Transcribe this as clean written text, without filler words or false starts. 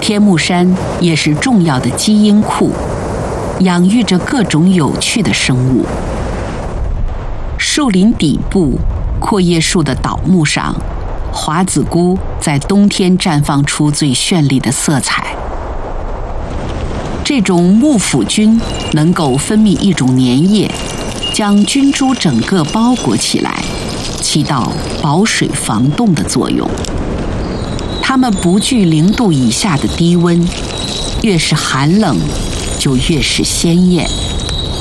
天目山也是重要的基因库，养育着各种有趣的生物。树林底部阔叶树的倒木上，华子菇在冬天绽放出最绚丽的色彩。这种木腐菌能够分泌一种粘液，将菌株整个包裹起来，起到保水防冻的作用。它们不惧0度以下的低温，越是寒冷就越是鲜艳。